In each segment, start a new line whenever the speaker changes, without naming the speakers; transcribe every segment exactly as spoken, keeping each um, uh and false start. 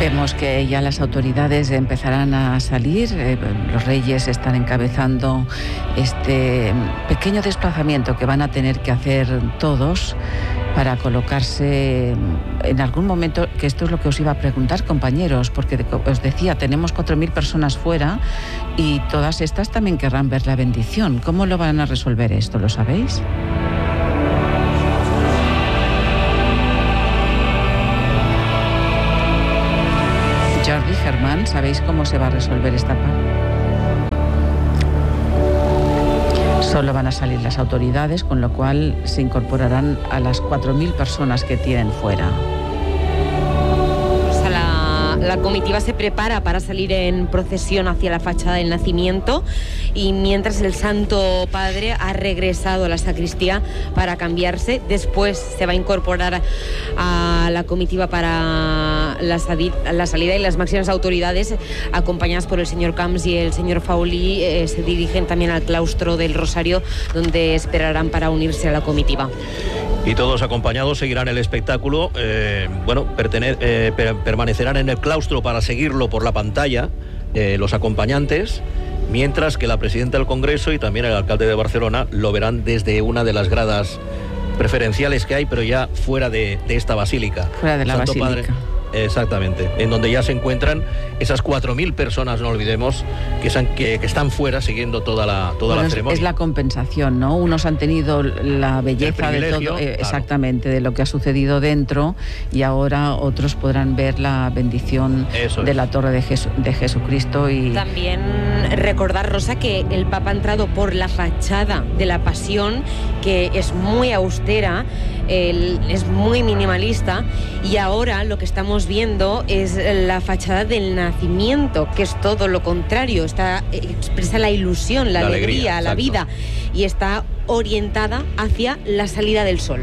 Vemos que ya las autoridades empezarán a salir, eh, los reyes están encabezando este pequeño desplazamiento que van a tener que hacer todos para colocarse en algún momento, que esto es lo que os iba a preguntar, compañeros, porque os decía, tenemos cuatro mil personas fuera y todas estas también querrán ver la bendición. ¿Cómo lo van a resolver esto? ¿Lo sabéis? Jordi, Germán, ¿sabéis cómo se va a resolver esta parte? Solo van a salir las autoridades, con lo cual se incorporarán a las cuatro mil personas que tienen fuera.
La comitiva se prepara para salir en procesión hacia la fachada del nacimiento y mientras el Santo Padre ha regresado a la sacristía para cambiarse, después se va a incorporar a la comitiva para la, sali- la salida y las máximas autoridades, acompañadas por el señor Camps y el señor Fauli, eh, se dirigen también al claustro del Rosario, donde esperarán para unirse a la comitiva.
Y todos acompañados seguirán el espectáculo, eh, bueno, pertene- eh, per- permanecerán en el claustro para seguirlo por la pantalla, eh, los acompañantes, mientras que la presidenta del Congreso y también el alcalde de Barcelona lo verán desde una de las gradas preferenciales que hay, pero ya fuera de, de esta basílica.
Fuera de la
Santo
basílica.
Padre, exactamente, en donde ya se encuentran esas cuatro mil personas, no olvidemos, que, san, que, que están fuera siguiendo toda la, toda
bueno,
la
es,
ceremonia.
Es la compensación, ¿no? Unos han tenido la belleza de todo, eh,
claro.
exactamente, de lo que ha sucedido dentro, y ahora otros podrán ver la bendición
Eso
de
es.
la Torre de, Jesu, de Jesucristo. Y
también recordar, Rosa, que el Papa ha entrado por la fachada de la Pasión, que es muy austera, el, es muy minimalista, y ahora lo que estamos viendo es la fachada del nacimiento, que es todo lo contrario, está, expresa la ilusión, la,
la
alegría,
alegría,
la vida, y está orientada hacia la salida del sol.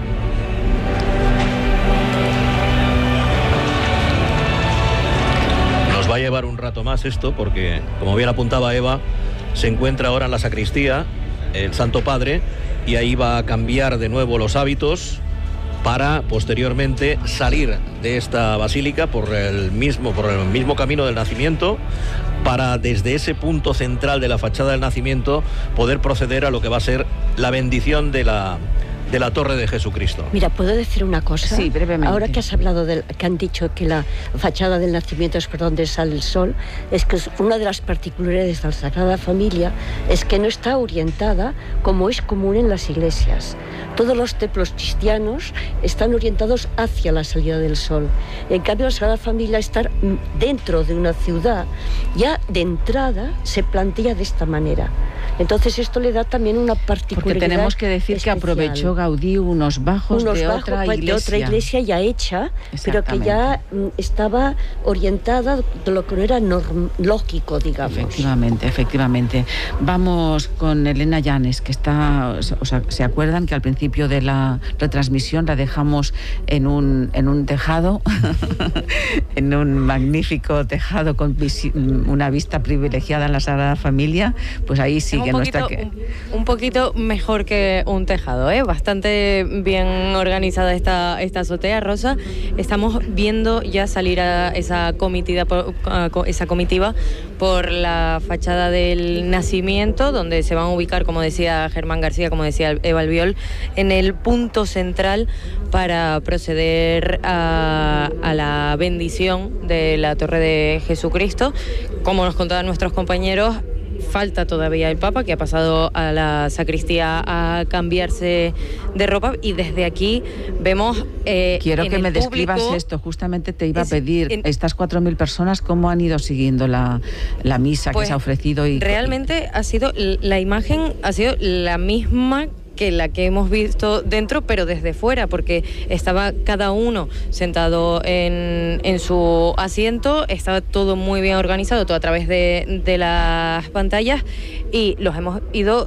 Nos va a llevar un rato más esto, porque, como bien apuntaba Eva, se encuentra ahora en la sacristía el Santo Padre, y ahí va a cambiar de nuevo los hábitos para posteriormente salir de esta basílica por el mismo, por el mismo camino del nacimiento, para desde ese punto central de la fachada del nacimiento poder proceder a lo que va a ser la bendición de la, de la Torre de Jesucristo.
Mira, ¿puedo decir una cosa?
Sí, brevemente.
Ahora que has hablado, del, que han dicho que la fachada del nacimiento es por donde sale el sol, es que es una de las particularidades de la Sagrada Familia es que no está orientada como es común en las iglesias. Todos los templos cristianos están orientados hacia la salida del sol. En cambio, la Sagrada Familia, estar dentro de una ciudad, ya de entrada se plantea de esta manera. Entonces esto le da también una particularidad.
Porque tenemos que decir
especial.
Que aprovechó Gaudí unos bajos,
unos
de,
bajos
otra
de
iglesia.
otra iglesia ya hecha, pero que ya mm, estaba orientada de lo que no era norm, lógico, digamos.
Efectivamente, efectivamente. Vamos con Elena Llanes, que está, o sea, ¿se acuerdan que al principio de la retransmisión la dejamos en un, en un tejado, en un magnífico tejado con visi- una vista privilegiada en la Sagrada Familia? Pues ahí sigue
un
nuestra...
poquito, un, un poquito mejor que un tejado, ¿eh? Bastante bien organizada esta, esta azotea, Rosa. Estamos viendo ya salir a esa comitiva, por, a esa comitiva por la fachada del nacimiento, donde se van a ubicar, como decía Germán García, como decía Eva Albiol, en el punto central para proceder a, a la bendición de la Torre de Jesucristo. Como nos contaban nuestros compañeros, falta todavía el Papa, que ha pasado a la sacristía a cambiarse de ropa, y desde aquí vemos eh,
Quiero
en
que
el
me describas
público,
esto, justamente te iba
es,
a pedir,
en,
estas cuatro mil personas, ¿cómo han ido siguiendo la, la misa
pues,
que se ha ofrecido? Y
realmente ha sido, la imagen ha sido la misma que la que hemos visto dentro, pero desde fuera, porque estaba cada uno sentado en, en su asiento, estaba todo muy bien organizado, todo a través de, de las pantallas, y los hemos ido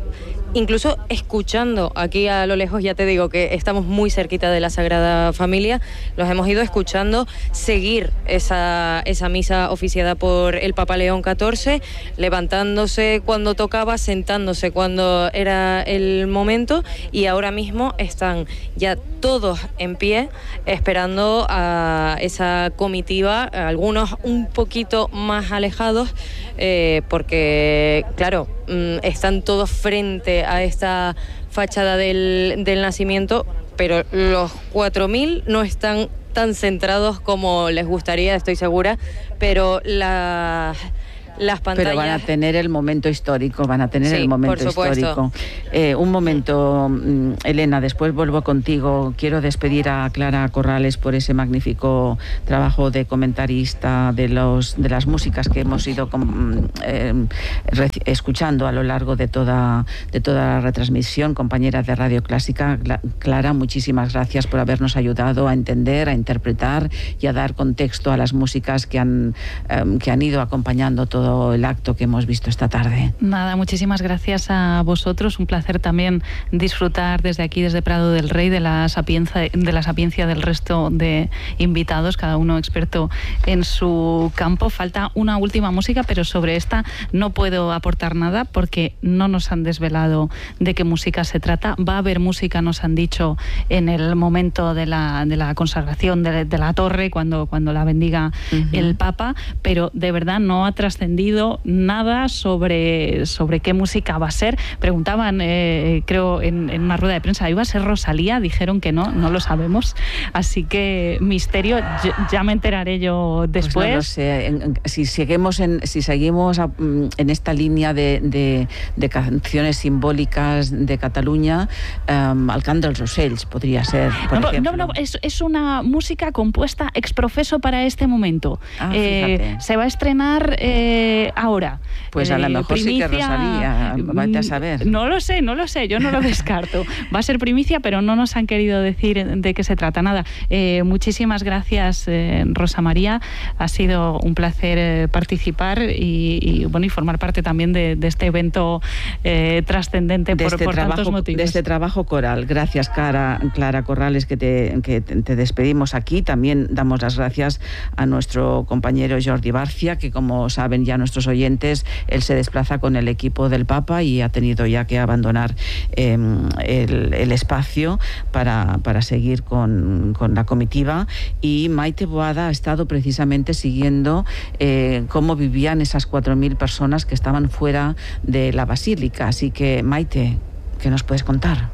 incluso escuchando aquí a lo lejos, ya te digo que estamos muy cerquita de la Sagrada Familia, los hemos ido escuchando seguir esa, esa misa oficiada por el Papa León catorce, levantándose cuando tocaba, sentándose cuando era el momento, y ahora mismo están ya todos en pie esperando a esa comitiva, algunos un poquito más alejados, eh, porque claro, están todos frente a esta fachada del, del nacimiento, pero los cuatro mil no están tan centrados como les gustaría, estoy segura, pero la... las pantallas...
Pero van a tener el momento histórico, van a tener
sí,
el momento histórico. Eh, un momento, Elena, después vuelvo contigo. Quiero despedir a Clara Corrales por ese magnífico trabajo de comentarista de los de las músicas que hemos ido eh, escuchando a lo largo de toda, de toda la retransmisión, compañera de Radio Clásica. Clara, muchísimas gracias por habernos ayudado a entender, a interpretar y a dar contexto a las músicas que han, eh, que han ido acompañando todo el acto que hemos visto esta tarde.
Nada, muchísimas gracias a vosotros. Un placer también disfrutar desde aquí, desde Prado del Rey, de la sapiencia, de la sapiencia del resto de invitados, cada uno experto en su campo. Falta una última música, pero sobre esta no puedo aportar nada porque no nos han desvelado de qué música se trata. Va a haber música, nos han dicho, en el momento de la, de la consagración de, de la torre, cuando, cuando la bendiga uh-huh. el Papa, pero de verdad no ha trascendido nada sobre, sobre qué música va a ser. Preguntaban, eh, creo, en, en una rueda de prensa, ¿iba a ser Rosalía? Dijeron que no, no lo sabemos. Así que misterio, ya, ya me enteraré yo después.
Pues no lo sé. Si seguimos en, si seguimos a, en esta línea de, de, de canciones simbólicas de Cataluña, um, Alcant dels Ocells podría ser, por
no,
ejemplo.
No, no, es, es una música compuesta ex profeso para este momento.
Ah,
eh, se va a estrenar... Eh, ahora.
Pues a lo mejor
primicia,
sí que Rosalía, vete a saber.
No lo sé, no lo sé, yo no lo descarto. Va a ser primicia, pero no nos han querido decir de qué se trata. Nada, eh, muchísimas gracias, eh, Rosa María. Ha sido un placer eh, participar y, y, bueno, y formar parte también de, de este evento eh, trascendente por,
este
por
trabajo,
tantos motivos.
De este trabajo coral. Gracias, Clara, Clara Corrales, que, te, que te despedimos aquí. También damos las gracias a nuestro compañero Jordi Barcia, que como saben ya nuestros oyentes, él se desplaza con el equipo del Papa y ha tenido ya que abandonar eh, el, el espacio para, para seguir con, con la comitiva. Y Maite Boada ha estado precisamente siguiendo eh, cómo vivían esas cuatro mil personas que estaban fuera de la basílica. Así que, Maite, ¿qué nos puedes contar?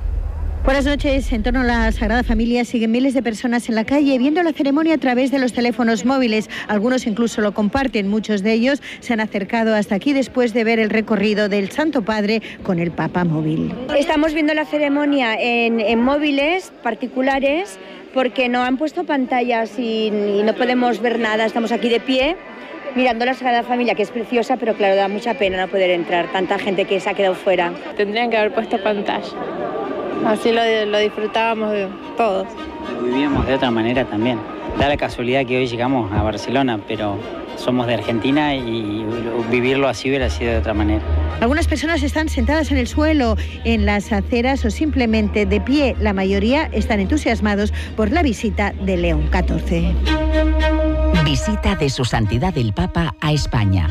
Buenas noches. En torno a la Sagrada Familia siguen miles de personas en la calle viendo la ceremonia a través de los teléfonos móviles. Algunos incluso lo comparten. Muchos de ellos se han acercado hasta aquí después de ver el recorrido del Santo Padre con el Papa móvil.
Estamos viendo la ceremonia en, en móviles particulares porque no han puesto pantallas y, y no podemos ver nada. Estamos aquí de pie mirando la Sagrada Familia, que es preciosa, pero claro, da mucha pena no poder entrar. Tanta gente que se ha quedado fuera.
Tendrían que haber puesto pantalla. Así lo, lo disfrutábamos de todos.
Lo vivíamos de otra manera también. Da la casualidad que hoy llegamos a Barcelona, pero somos de Argentina y vivirlo así hubiera sido de otra manera.
Algunas personas están sentadas en el suelo, en las aceras o simplemente de pie. La mayoría están entusiasmados por la visita de León catorce.
Visita de Su Santidad el Papa a España.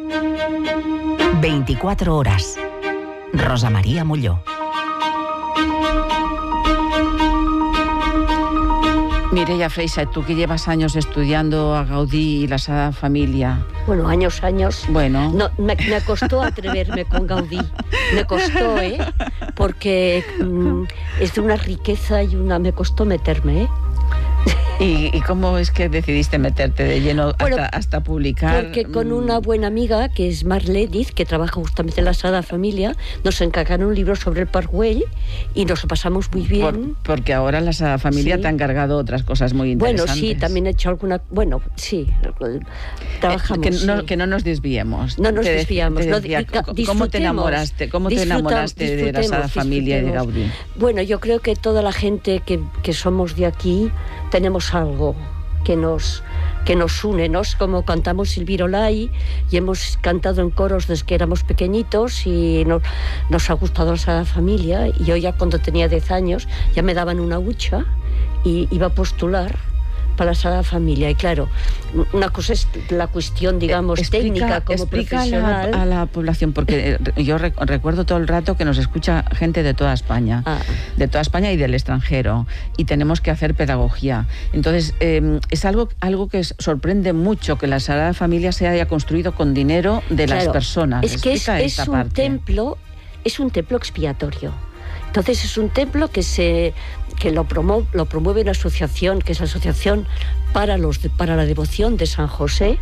veinticuatro horas. Rosa María Molló.
Mireia Freixa, tú que llevas años estudiando a Gaudí y la Sagrada Familia.
Bueno, años, años.
Bueno.
No, me, me costó atreverme con Gaudí. Me costó, ¿eh? Porque mmm, es de una riqueza y una... Me costó meterme, ¿eh?
¿Y, ¿Y cómo es que decidiste meterte de lleno
bueno,
hasta, hasta publicar?
Porque con una buena amiga, que es Marle Diz, que trabaja justamente en la Sagrada Familia, nos encargaron un libro sobre el Parkwell y nos lo pasamos muy bien.
Por, porque ahora la Sagrada Familia sí. te ha encargado otras cosas muy interesantes.
Bueno, sí, también he hecho alguna... Bueno, sí, trabajamos.
Eh, que, no,
sí.
que no nos desviemos.
No nos
te
desviamos.
Te decía,
no,
¿Cómo te enamoraste, cómo te enamoraste de la Sagrada Familia y de Gaudí?
Bueno, yo creo que toda la gente que, que somos de aquí tenemos algo que nos, que nos une, ¿no? Es como cantamos Silvirolai y hemos cantado en coros desde que éramos pequeñitos y no, nos ha gustado la Sagrada Familia, y yo ya cuando tenía diez años ya me daban una hucha y iba a postular para la Sagrada Familia. Y claro, una cosa es la cuestión, digamos, explica, técnica como
explica
profesional.
A la, a la población, porque yo rec recuerdo todo el rato que nos escucha gente de toda España, ah. de toda España y del extranjero, y tenemos que hacer pedagogía. Entonces, eh, es algo, algo que sorprende mucho que la Sagrada Familia se haya construido con dinero de
claro,
las personas.
Es que es, es un
parte.
templo, es un templo expiatorio. Entonces es un templo que se que lo promueve, lo promueve una asociación, que es la Asociación para, los, para la Devoción de San José,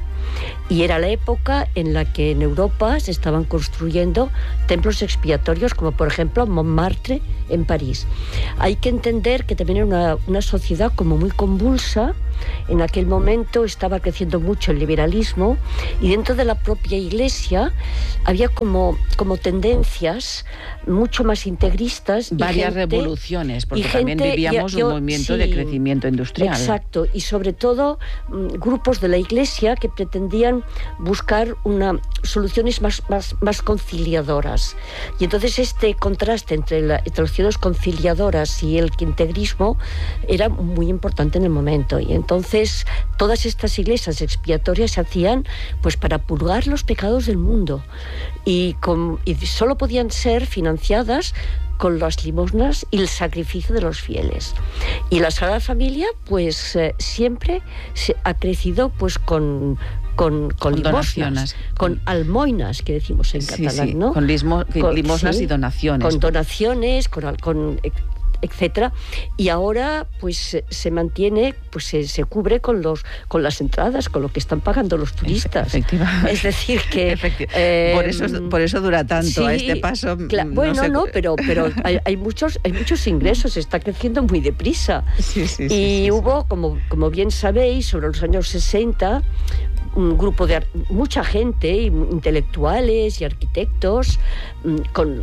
y era la época en la que en Europa se estaban construyendo templos expiatorios, como por ejemplo Montmartre en París. Hay que entender que también era una, una sociedad como muy convulsa. En aquel momento estaba creciendo mucho el liberalismo, y dentro de la propia Iglesia había como, como tendencias mucho más integristas.
Varias
gente,
revoluciones, porque también gente, vivíamos yo, un movimiento sí, de crecimiento industrial.
Exacto, y sobre todo grupos de la Iglesia que pretendían buscar una, soluciones más, más, más conciliadoras. Y entonces este contraste entre, la, entre las opciones conciliadoras y el integrismo era muy importante en el momento. Y entonces todas estas iglesias expiatorias se hacían pues para purgar los pecados del mundo, y, con, y solo podían ser financiadas con las limosnas y el sacrificio de los fieles. Y la Sagrada Familia pues eh, siempre se ha crecido pues con con, con, con limosnas, con, con almoinas, que decimos en sí, catalán,
sí,
¿no?
Con, lismo, con limosnas sí, y donaciones.
Con donaciones, con, con etcétera, y ahora pues se mantiene, pues se, se cubre con los con las entradas, con lo que están pagando los turistas.
Efectivamente.
Es decir que
eh, por eso por eso dura tanto sí, a este paso.
No bueno, sé. no, pero pero hay, hay muchos hay muchos ingresos, está creciendo muy deprisa.
Sí, sí,
y
sí, sí,
hubo
sí.
como como bien sabéis, sobre los años sesenta, un grupo de mucha gente, intelectuales y arquitectos, con,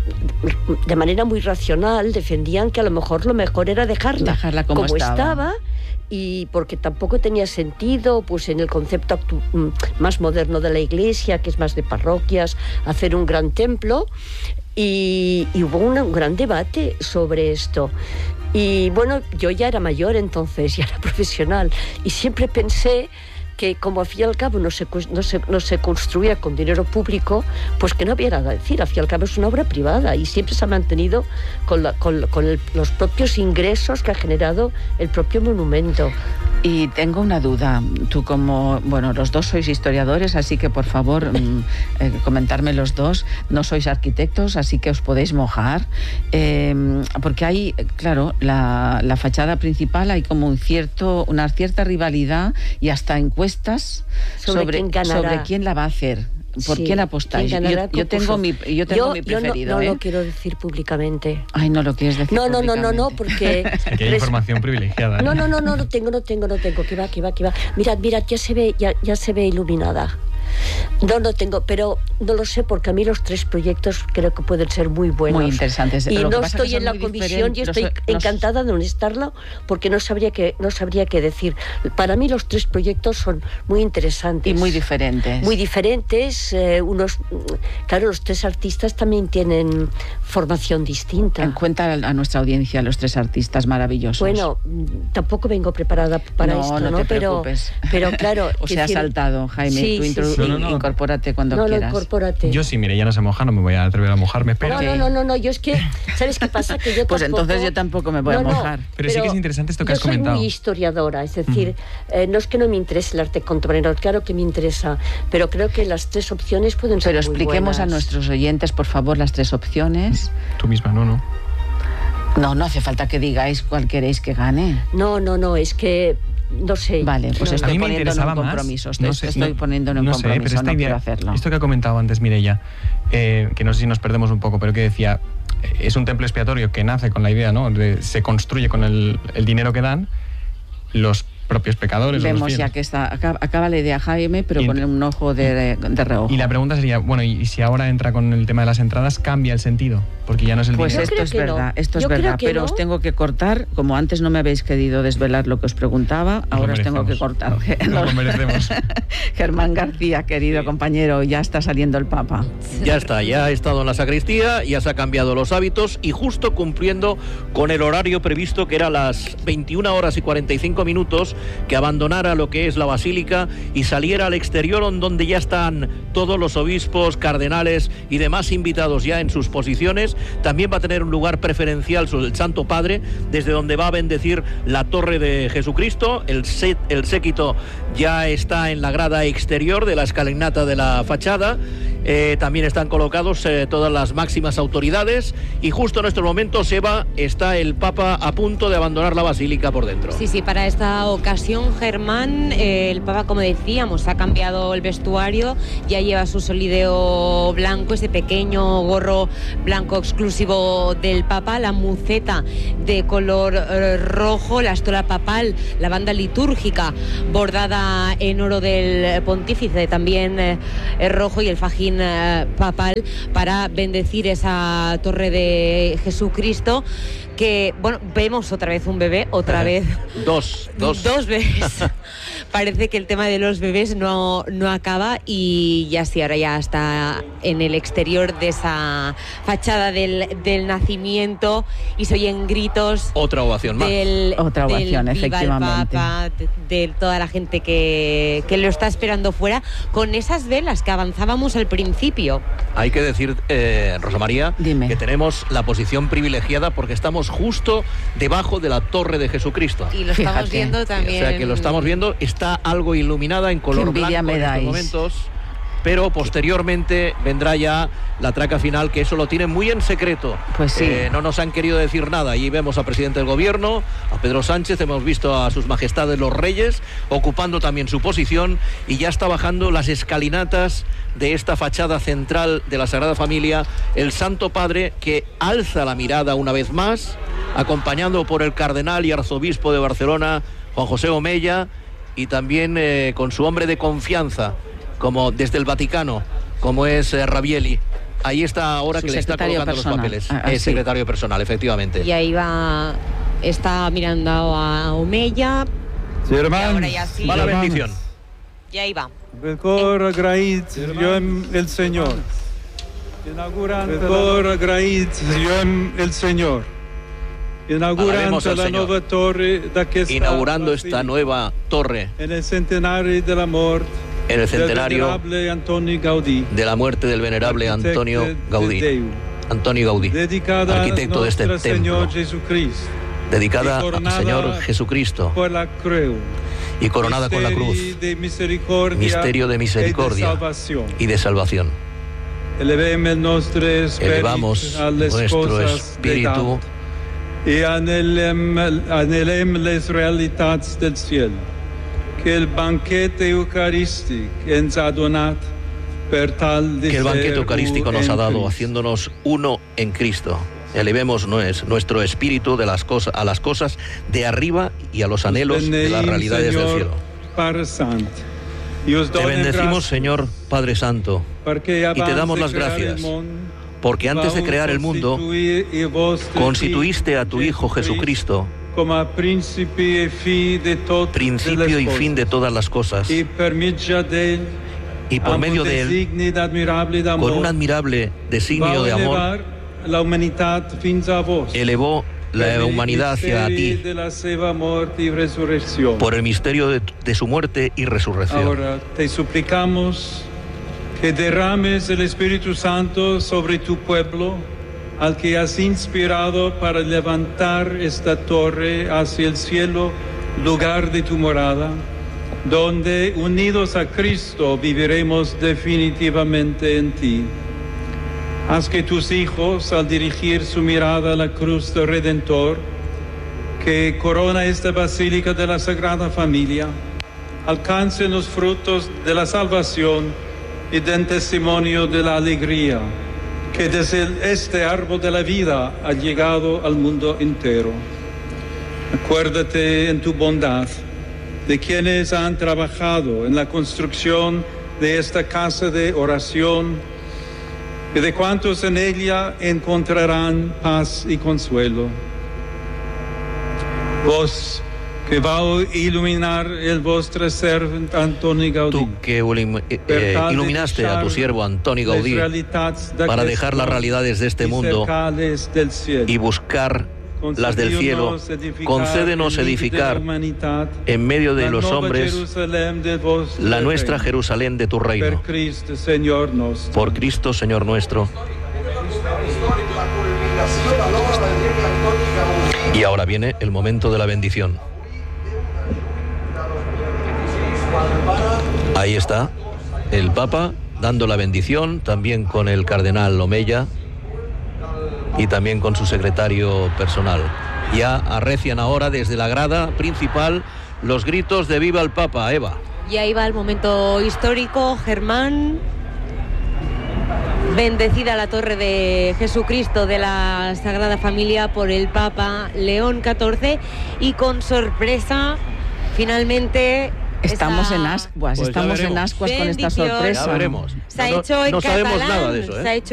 de manera muy racional, defendían que a lo mejor lo mejor era dejarla,
dejarla como,
como
estaba.
estaba, y porque tampoco tenía sentido, pues en el concepto más moderno de la Iglesia, que es más de parroquias, hacer un gran templo, y, y hubo un, un gran debate sobre esto. Y bueno, yo ya era mayor entonces, ya era profesional, y siempre pensé que como al fin y al cabo no se, no, se, no se construía con dinero público, pues que no había nada que decir. Al fin y al cabo es una obra privada y siempre se ha mantenido con, la, con, con el, los propios ingresos que ha generado el propio monumento.
Y tengo una duda. Tú como, bueno, los dos sois historiadores, así que por favor eh, comentarme los dos. No sois arquitectos, así que os podéis mojar. Eh, porque hay, claro, la, la fachada principal hay como un cierto, una cierta rivalidad y hasta encuestas
sobre, sobre, quién,
sobre quién la va a hacer. ¿Por sí, quién apostáis? Yo, yo tengo mi, yo tengo
yo,
mi preferido.
Yo no, no
¿eh?
lo quiero decir públicamente.
Ay, no lo quieres decir
no, no,
públicamente.
No, no, no, porque...
Aquí hay información privilegiada. ¿eh?
No, no, no, no, no tengo, no tengo, no tengo. Que va, que va, que va. Mirad, mirad, ya se ve, ya, ya se ve iluminada. No, no tengo, pero no lo sé, porque a mí los tres proyectos creo que pueden ser muy buenos.
Muy interesantes.
Y no estoy en la comisión y estoy los, encantada los... de no estarlo, porque no sabría qué no sabría qué decir. Para mí los tres proyectos son muy interesantes.
Y muy diferentes.
Muy diferentes. Eh, unos, claro, los tres artistas también tienen formación distinta.
En cuenta a nuestra audiencia los tres artistas maravillosos.
Bueno, tampoco vengo preparada para
no,
esto,
no,
¿no?
te
pero,
preocupes.
pero claro...
o sea, ha saltado, Jaime.
Sí,
tú
sí,
introdu-
sí.
No, no, no.
Incorpórate cuando
no,
quieras.
No, incorpórate.
Yo sí, mire, ya no se moja, no me voy a atrever a mojarme, pero...
No, no, no, no, no, yo es que... ¿Sabes qué pasa? Que yo
pues
tampoco...
entonces yo tampoco me voy
no,
a mojar.
No, pero, pero sí que es interesante esto que has comentado.
Yo soy muy historiadora, es decir, uh-huh. eh, no es que no me interese el arte contemporáneo, claro que me interesa, pero creo que las tres opciones pueden ser
pero
muy
expliquemos
buenas.
A nuestros oyentes, por favor, las tres opciones.
Tú misma, no, no.
No, no hace falta que digáis cuál queréis que gane.
No, no, no, es que... No sé.
Vale, pues
no,
estoy poniendo en un compromiso. Estoy, no sé, estoy no, poniendo en un
no
compromiso,
sé, pero
no
idea,
quiero hacerlo.
Esto que ha comentado antes Mireia, eh, que no sé si nos perdemos un poco, pero que decía, es un templo expiatorio que nace con la idea, ¿no? De, se construye con el, el dinero que dan. Los propios pecadores.
Vemos ya que está, acaba, acaba la idea Jaime, pero y, con un ojo de, de reojo.
Y la pregunta sería, bueno, y si ahora entra con el tema de las entradas, ¿cambia el sentido? Porque ya no es el
Pues
dinero.
esto es verdad, no. esto es Yo verdad, pero no. os tengo que cortar, como antes no me habéis querido desvelar lo que os preguntaba, Nos ahora os tengo que cortar.
Nos lo merecemos.
Germán García, querido sí. compañero, ya está saliendo el Papa.
Ya está, ya ha estado en la sacristía, ya se ha cambiado los hábitos y justo cumpliendo con el horario previsto, que era las veintiuna horas y cuarenta y cinco minutos, que abandonara lo que es la basílica y saliera al exterior, donde ya están todos los obispos, cardenales y demás invitados ya en sus posiciones. También va a tener un lugar preferencial el Santo Padre, desde donde va a bendecir la Torre de Jesucristo. El, set, el séquito ya está en la grada exterior de la escalinata de la fachada. Eh, también están colocados eh, todas las máximas autoridades y justo en estos momentos, Eva, está el Papa a punto de abandonar la basílica por dentro.
Sí, sí, para esta ocasión, Germán, eh, el Papa, como decíamos, ha cambiado el vestuario, ya lleva su solideo blanco, ese pequeño gorro blanco exclusivo del Papa, la muceta de color eh, rojo, la estola papal, la banda litúrgica bordada en oro del pontífice, también eh, rojo, y el fajín papal para bendecir esa Torre de Jesucristo, que, bueno, vemos otra vez un bebé, otra vez...
Dos, dos.
Dos bebés. Parece que el tema de los bebés no, no acaba y ya sí, ahora ya está en el exterior de esa fachada del, del nacimiento y se oyen gritos...
Otra ovación más.
Del,
Otra ovación,
del
efectivamente.
Papa, de, de toda la gente que, que lo está esperando fuera, con esas velas que avanzábamos al principio.
Hay que decir, eh, Rosa María,
Dime.
que tenemos la posición privilegiada porque estamos justo debajo de la Torre de Jesucristo.
Y lo estamos
Fíjate.
viendo también.
O sea que lo estamos viendo, está algo iluminada en color
Qué envidia
blanco
me
en estos
dais.
momentos, pero posteriormente vendrá ya la traca final, que eso lo tienen muy en secreto.
Pues sí.
Eh, no nos han querido decir nada. Allí vemos al presidente del gobierno, a Pedro Sánchez, hemos visto a sus majestades los reyes ocupando también su posición y ya está bajando las escalinatas de esta fachada central de la Sagrada Familia el Santo Padre, que alza la mirada una vez más, acompañado por el cardenal y arzobispo de Barcelona, Juan José Omella, y también eh, con su hombre de confianza, como desde el Vaticano, como es eh, Ravielli. Ahí está ahora
Su
que le está colocando
personal.
los papeles.
Ah, ah,
es
sí.
secretario personal, efectivamente.
Y ahí va, está mirando a Omella.
Germán,
y ahora ya sí.
Va la bendición.
Y ahí va.
Mejor agraït Dieu el Señor. Mejor agraït Dieu el Señor.
Alabemos
Inaugurando
al
la
Señor.
nueva torre d'aquesta
Inaugurando esta
basílica,
nueva torre
en el centenario de la muerte
en el
del
centenario
venerable Antoni Gaudí,
de la muerte del venerable
arquitecto
Antonio
de
Gaudí.
Déu,
Antonio Gaudí,
dedicada
arquitecto de este
Nostra
templo,
Señor Jesucristo,
dedicada
y
al
coronada
Señor Jesucristo
por la creu,
y coronada con la cruz,
misterio de misericordia,
misterio de misericordia
y de salvación.
y de salvación.
Elevemos nuestro espíritu
Elevamos
a las
nuestro
cosas
espíritu
de Déu, y anhelem, anhelem les realitats del cielo, que el banquete eucarístico ens ha donat per tal de
que el banquete
ser
eucarístico
uno
nos ha
en
dado,
Cristo.
haciéndonos uno en Cristo. Elevemos nuestro espíritu de las cosas, a las cosas de arriba y a los anhelos de las realidades del cielo.
Padre Santo, y os
Te
donem
bendecimos,
gracias,
Señor Padre Santo,
porque
y te damos
abans de
las
crear
gracias,
el mundo,
porque antes de crear el mundo constituiste a tu Hijo Jesucristo
como príncipe y fin de todo,
principio y fin de todas las cosas,
y por medio de él,
y por medio de él, con un admirable designio de amor,
la humanidad fins a vos,
elevó la humanidad hacia ti
de la seva muerte y resurrección.
por el misterio de, de su muerte y resurrección.
Ahora te suplicamos que derrames el Espíritu Santo sobre tu pueblo, al que has inspirado para levantar esta torre hacia el cielo, lugar de tu morada, donde unidos a Cristo viviremos definitivamente en ti. Haz que tus hijos, al dirigir su mirada a la cruz del Redentor, que corona esta basílica de la Sagrada Familia, alcancen los frutos de la salvación y den testimonio de la alegría que desde este árbol de la vida ha llegado al mundo entero. Acuérdate en tu bondad de quienes han trabajado en la construcción de esta casa de oración y de cuantos en ella encontrarán paz y consuelo. Vos que va a iluminar el vostro servant Antoni Gaudí.
Tú que ilim- eh, iluminaste a tu siervo Antoni Gaudí para dejar las realidades de este mundo y buscar las del cielo, concédenos edificar en medio de los hombres la nuestra Jerusalén de tu reino. Por Cristo, Señor nuestro. Y ahora viene el momento de la bendición. Ahí está el Papa dando la bendición, también con el cardenal Omeya y también con su secretario personal. Ya arrecian ahora desde la grada principal los gritos de ¡Viva el Papa! Eva.
Y ahí va el momento histórico, Germán. Bendecida la torre de Jesucristo de la Sagrada Familia por el Papa León catorce, y con sorpresa, finalmente...
Estamos
esa...
en ascuas,
pues
estamos en ascuas con esta sorpresa.
Ya veremos.
Se ha
no,
hecho en
no
catalán,
sabemos nada de eso, ¿eh?
se ha hecho